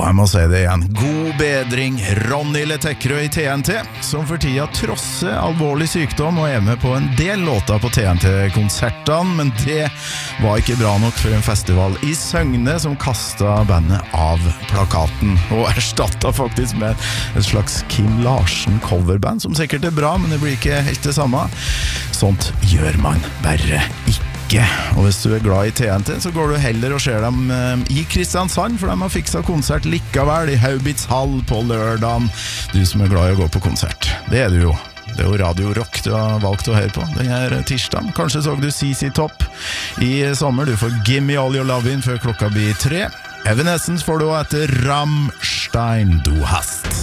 jeg må si det igjen. God bedring, Ronny Letekrø i TNT, som for tida trosser alvorlig sykdom og er med på en del låter på TNT-konsertene, men det var ikke bra nok for en festival i Søgne som kastet bandet av plakaten, og erstattet faktisk med et slags Kim Larsen coverband, som sikkert er bra, men det blir ikke helt det samme. Sånt gjør man bare ikke. Og hvis du er glad i TNT, så går du heller og ser dem i Kristiansand, for de har fikset konsert likevel i Haubits Hall på lørdagen. Du som er glad i å gå på konsert, det er du jo. Det er jo Radio Rock du har valgt å høre på denne tirsdagen. Kanskje så du CC Top i sommer. Du får Gimme All Your Lovin' før klokka blir 3. Evanescence får du etter Rammstein, Du hast.